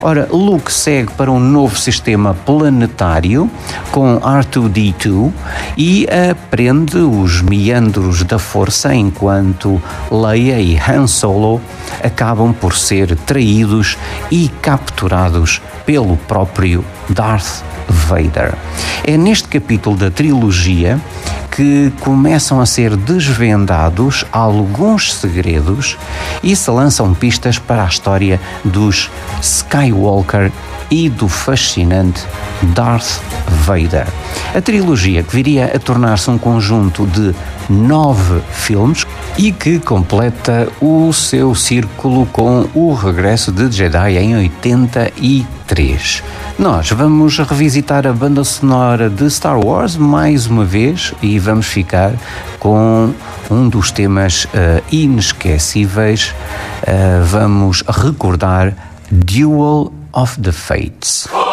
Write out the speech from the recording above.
Ora, Luke segue para um novo sistema planetário com R2-D2 e aprende os meandros da força enquanto Leia e Han Solo acabam por ser traídos e capturados pelo próprio Darth Vader. É neste capítulo da trilogia que começam a ser desvendados alguns segredos e se lançam pistas para a história dos Skywalker e do fascinante Darth Vader. A trilogia, que viria a tornar-se um conjunto de 9 filmes e que completa o seu círculo com o regresso de Jedi em 83. Nós vamos revisitar a banda sonora de Star Wars mais uma vez e vamos ficar com um dos temas inesquecíveis. Vamos recordar Duel of the Fates.